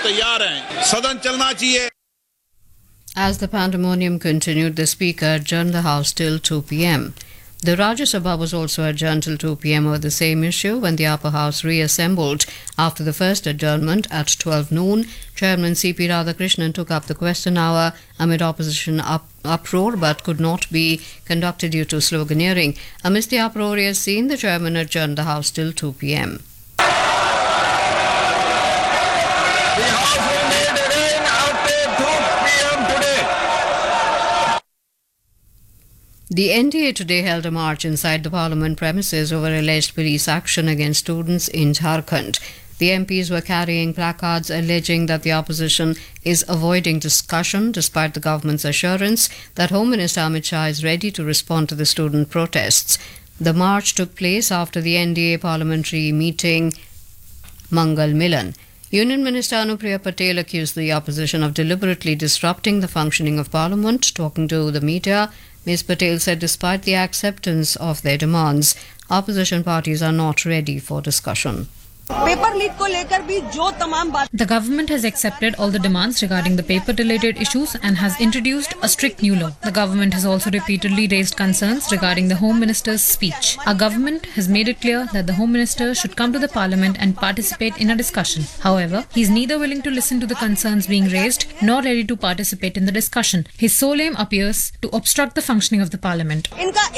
तैयार हैं। सदन चलना चाहिए। As the pandemonium continued, the Speaker adjourned the House till 2 p.m. The Rajya Sabha was also adjourned till 2 p.m. over the same issue when the Upper House reassembled after the first adjournment at 12 noon. Chairman C.P. Radhakrishnan took up the question hour amid opposition uproar but could not be conducted due to sloganeering. Amidst the uproarious scene, the chairman adjourned the House till 2 p.m. The NDA today held a march inside the Parliament premises over alleged police action against students in Jharkhand. The MPs were carrying placards alleging that the opposition is avoiding discussion despite the government's assurance that Home Minister Amit Shah is ready to respond to the student protests. The march took place after the NDA parliamentary meeting Mangal Milan. Union Minister Anupriya Patel accused the opposition of deliberately disrupting the functioning of Parliament. Talking to the media, Ms. Patel said despite the acceptance of their demands, opposition parties are not ready for discussion. The government has accepted all the demands regarding the paper-related issues and has introduced a strict new law. The government has also repeatedly raised concerns regarding the Home Minister's speech. Our government has made it clear that the Home Minister should come to the Parliament and participate in a discussion. However, he is neither willing to listen to the concerns being raised nor ready to participate in the discussion. His sole aim appears to obstruct the functioning of the Parliament.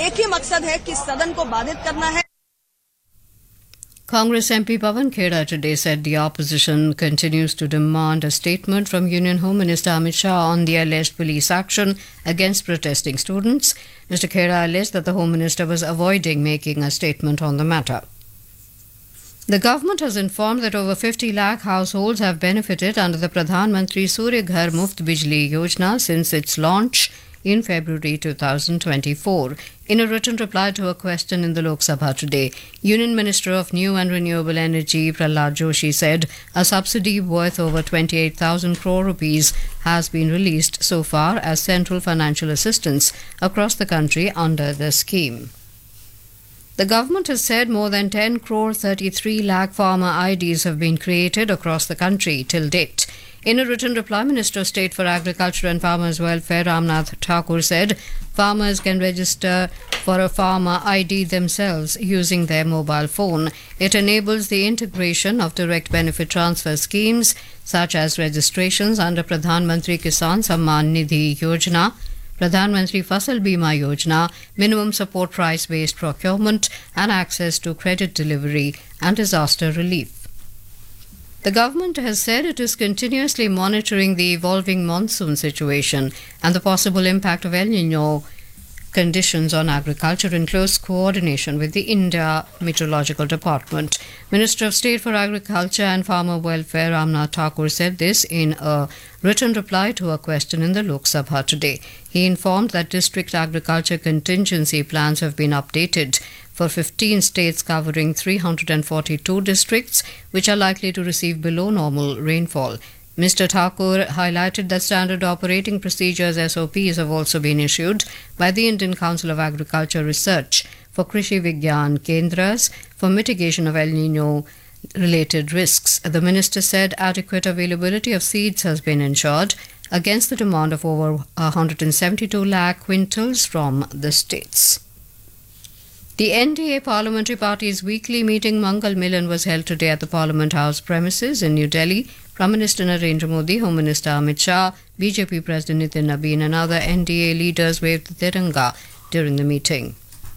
Congress MP Pawan Khera today said the opposition continues to demand a statement from Union Home Minister Amit Shah on the alleged police action against protesting students. Mr. Khera alleged that the Home Minister was avoiding making a statement on the matter. The government has informed that over 50 lakh households have benefited under the Pradhan Mantri Surya Ghar Muft Bijli Yojana since its launch in February 2024. In a written reply to a question in the Lok Sabha today, Union Minister of New and Renewable Energy Prahlad Joshi said a subsidy worth over 28,000 crore rupees has been released so far as central financial assistance across the country under the scheme. The government has said more than 10 crore 33 lakh farmer IDs have been created across the country till date. In a written reply, Minister of State for Agriculture and Farmers Welfare Ramnath Thakur said farmers can register for a farmer ID themselves using their mobile phone. It enables the integration of direct benefit transfer schemes such as registrations under Pradhan Mantri Kisan Samman Nidhi Yojana, Pradhan Mantri Fasal Bima Yojana, minimum support price-based procurement and access to credit delivery and disaster relief. The government has said it is continuously monitoring the evolving monsoon situation and the possible impact of El Niño conditions on agriculture in close coordination with the India Meteorological Department. Minister of State for Agriculture and Farmer Welfare Ramnath Thakur said this in a written reply to a question in the Lok Sabha today. He informed that district agriculture contingency plans have been updated for 15 states covering 342 districts which are likely to receive below normal rainfall. Mr. Thakur highlighted that standard operating procedures SOPs have also been issued by the Indian Council of Agriculture Research for Krishi Vigyan Kendras for mitigation of El Niño related risks. The minister said adequate availability of seeds has been ensured against the demand of over 172 lakh quintals from the states. The NDA parliamentary party's weekly meeting Mangal Milan was held today at the Parliament House premises in New Delhi. Prime Minister Narendra Modi, Home Minister Amit Shah, BJP President Nitin Nabin and other NDA leaders waved the Tiranga during the meeting.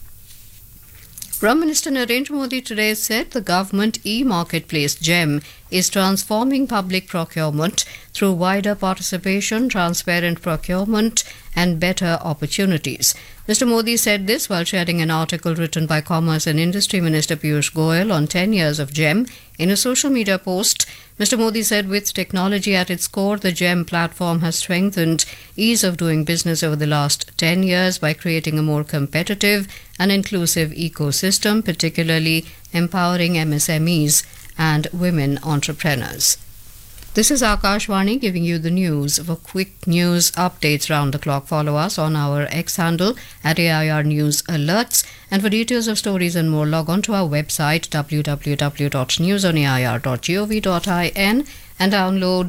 Prime Minister Narendra Modi today said the government e-marketplace GEM is transforming public procurement through wider participation, transparent procurement and better opportunities. Mr. Modi said this while sharing an article written by Commerce and Industry Minister Piyush Goyal on 10 years of GEM. In a social media post, Mr. Modi said with technology at its core, the GEM platform has strengthened ease of doing business over the last 10 years by creating a more competitive and inclusive ecosystem, particularly empowering MSMEs and women entrepreneurs. This is Akashvani giving you the news. For quick news updates round the clock, follow us on our X handle at AIR News Alerts. And for details of stories and more, log on to our website www.newsonair.gov.in and download